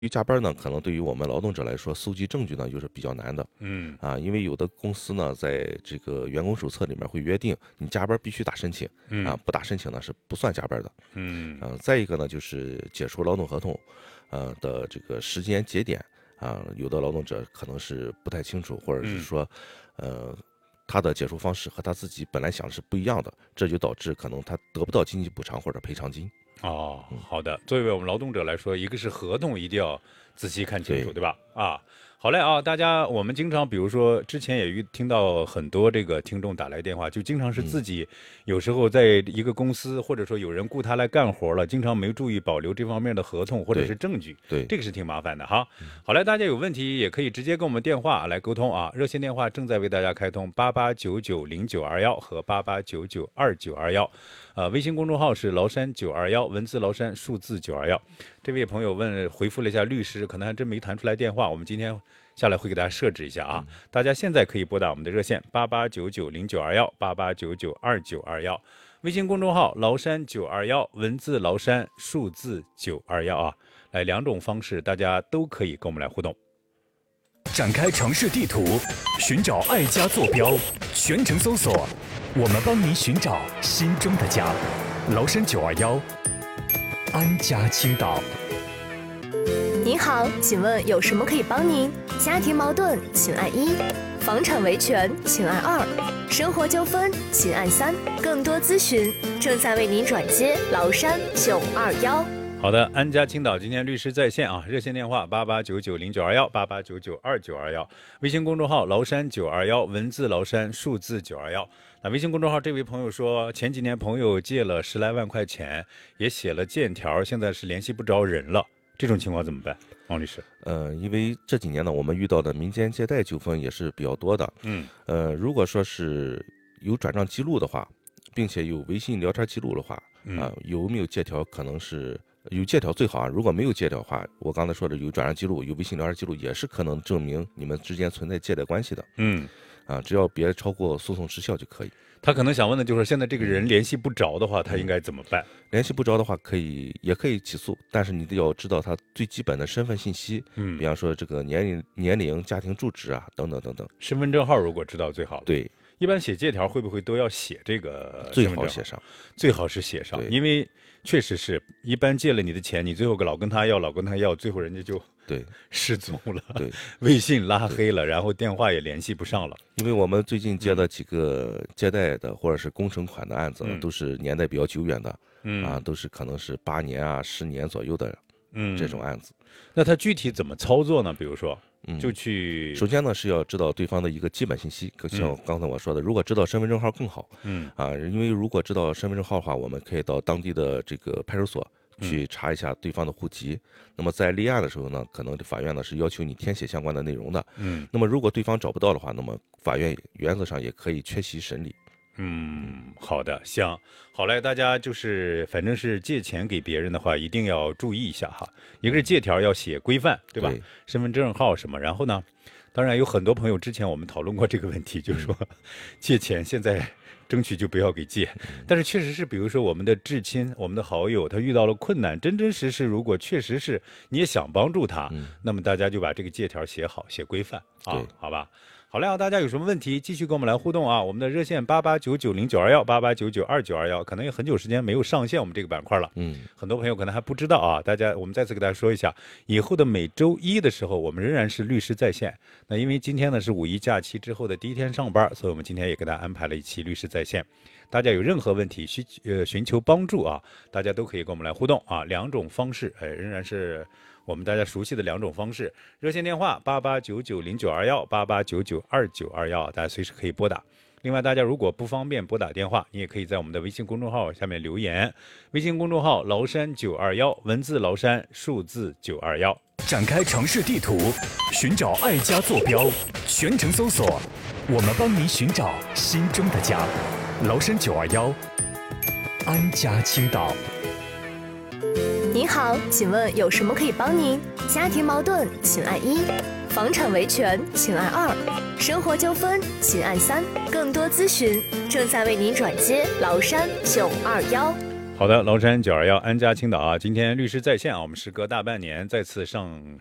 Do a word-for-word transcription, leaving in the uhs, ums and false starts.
于加班呢，可能对于我们劳动者来说，搜集证据呢又是比较难的。 嗯啊，因为有的公司呢，在这个员工手册里面会约定，你加班必须打申请， 嗯啊，不打申请呢是不算加班的。 嗯嗯、再一个呢，就是解除劳动合同，呃的这个时间节点啊，有的劳动者可能是不太清楚，或者是说，呃。他的解除方式和他自己本来想的是不一样的，这就导致可能他得不到经济补偿或者赔偿金。 哦，好的。作为我们劳动者来说，一个是合同一定要仔细看清楚，对对吧？啊，好嘞啊，大家我们经常，比如说之前也遇听到很多这个听众打来电话，就经常是自己有时候在一个公司，或者说有人雇他来干活了，经常没注意保留这方面的合同或者是证据， 对， 这个是挺麻烦的哈。好嘞，大家有问题也可以直接跟我们电话来沟通啊，热线电话正在为大家开通八八九九零九二幺和八八九九二九二幺。呃，微信公众号是崂山九二幺，文字崂山，数字九二幺。这位朋友问，回复了一下律师，可能还真没弹出来电话，我们今天下来会给大家设置一下啊。嗯、大家现在可以拨打我们的热线八八九九零九二幺，八八九九二九二幺。微信公众号崂山九二幺，文字崂山，数字九二幺啊。来，两种方式，大家都可以跟我们来互动。 展开城市地图，寻找爱家坐标，全程搜索，我们帮您寻找心中的家。崂山九二幺，安家青岛。 您好，请问有什么可以帮您？家庭矛盾，请按一；房产维权，请按二；生活纠纷，请按三。更多咨询正在为您转接崂山九二幺。 好的，安家青岛今天律师在线啊，热线电话八八九九零九二幺，八八九九二九二幺，微信公众号崂山九二幺，文字崂山，数字九二幺。那微信公众号这位朋友说，前几年朋友借了十来万块钱，也写了借条，现在是联系不着人了，这种情况怎么办？王律师？ 呃，因为这几年呢，我们遇到的民间借贷纠纷也是比较多的。 嗯， 呃，如果说是有转账记录的话，并且有微信聊天记录的话，啊、 嗯呃，有没有借条可能是。有借条最好啊，如果没有借条的话，我刚才说的有转账记录、有微信聊天记录，也是可能证明你们之间存在借贷关系的。 嗯， 啊，只要别超过诉讼时效就可以。 他可能想问的就是，现在这个人联系不着的话，他应该怎么办？ 联系不着的话，可以也可以起诉，但是你得要知道他最基本的身份信息， 嗯， 比方说这个年龄、年龄、家庭住址啊，等等等等。 身份证号如果知道最好。 对， 一般写借条会不会都要写这个？ 最好写上， 最好是写上，因为确实是一般借了你的钱，你最后老跟他要，老跟他要，最后人家就对失踪了， 对， 微信拉黑了，然后电话也联系不上了。 因为我们最近接的几个借贷的或者是工程款的案子， 嗯、 都是年代比较久远的， 嗯啊，都是可能是八年啊、十年左右的， 嗯， 这种案子。 那他具体怎么操作呢？比如说。 嗯， 就去。 首先呢，是要知道对方的一个基本信息，像刚才我说的，如果知道身份证号更好。 嗯啊，因为如果知道身份证号的话，我们可以到当地的这个派出所去查一下对方的户籍。嗯、那么在立案的时候呢，可能法院呢是要求你填写相关的内容的。 嗯。 那么如果对方找不到的话，那么法院原则上也可以缺席审理。 嗯，好的，行，好嘞，大家就是反正是借钱给别人的话，一定要注意一下哈。一个是借条要写规范，对吧？ 对， 身份证号什么，然后呢，当然有很多朋友之前我们讨论过这个问题，就是说、嗯、借钱现在争取就不要给借，但是确实是，比如说我们的至亲、我们的好友，他遇到了困难，真真实实，如果确实是你也想帮助他， 嗯、 那么大家就把这个借条写好，写规范啊，好吧？好嘞，大家有什么问题继续跟我们来互动啊！我们的热线八八九九零九二幺，八八九九二九二幺，可能有很久时间没有上线我们这个板块了， 嗯， 很多朋友可能还不知道啊。大家，我们再次给大家说一下，以后的每周一的时候，我们仍然是律师在线。那因为今天呢是五一假期之后的第一天上班，所以我们今天也给大家安排了一期律师在线。大家有任何问题需呃寻求帮助啊，大家都可以跟我们来互动啊，两种方式，哎，仍然是我们大家熟悉的两种方式。热线电话八八九九零九二幺，八八九九二九二幺，大家随时可以拨打。另外，大家如果不方便拨打电话，你也可以在我们的微信公众号下面留言。微信公众号崂山九二幺，文字崂山，数字九二幺。 展开城市地图，寻找爱家坐标，全程搜索，我们帮您寻找心中的家。崂山九二幺，安家青岛。 您好，请问有什么可以帮您？家庭矛盾，请按一；房产维权，请按二；生活纠纷，请按三。更多咨询正在为您转接崂山九二幺。 好的，崂山九二幺安家青岛啊，今天律师在线啊，我们时隔大半年再次上